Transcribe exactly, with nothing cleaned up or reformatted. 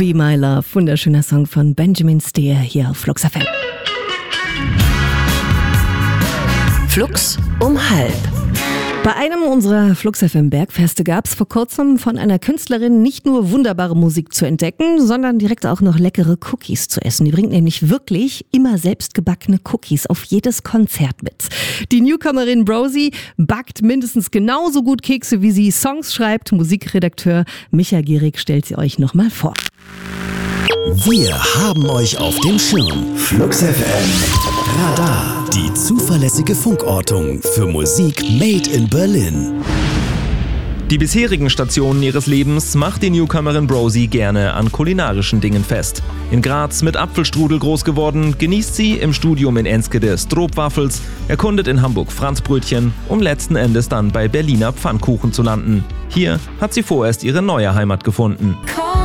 Be My Love, wunderschöner Song von Benjamin Steer hier auf Flux F M. Flux um halb. Bei einem unserer Flux F M Bergfeste gab es vor kurzem von einer Künstlerin nicht nur wunderbare Musik zu entdecken, sondern direkt auch noch leckere Cookies zu essen. Die bringt nämlich wirklich immer selbstgebackene Cookies auf jedes Konzert mit. Die Newcomerin Brosi backt mindestens genauso gut Kekse, wie sie Songs schreibt. Musikredakteur Micha Gierig stellt sie euch nochmal vor. Wir haben euch auf dem Schirm. Flux F M Radar. Die zuverlässige Funkortung für Musik made in Berlin. Die bisherigen Stationen ihres Lebens macht die Newcomerin Brosi gerne an kulinarischen Dingen fest. In Graz mit Apfelstrudel groß geworden, genießt sie im Studium in Enskede Stroopwafels, erkundet in Hamburg Franzbrötchen, um letzten Endes dann bei Berliner Pfannkuchen zu landen. Hier hat sie vorerst ihre neue Heimat gefunden.